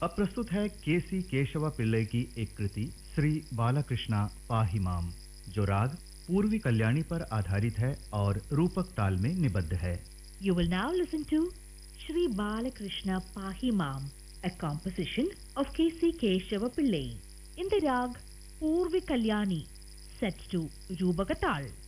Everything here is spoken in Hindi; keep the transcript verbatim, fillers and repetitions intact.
अब प्रस्तुत है केसी केशव पिल्लई की एक कृति श्री बालकृष्णा पाहिमाम, जो राग पूर्वी कल्याणी पर आधारित है और रूपक ताल में निबद्ध है। You will now listen to Shri Balakrishna Pahimam, a composition of K C Keshava Pillai in the rag Purvi Kalyani, set to Rubaka Tal.